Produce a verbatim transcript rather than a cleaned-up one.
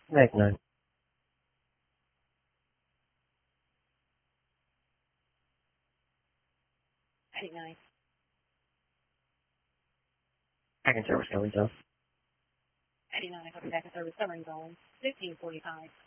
Heck no. eighty-nine. Back in service, going, so. eighty-nine, copy back in service, covering zone fifteen forty-five.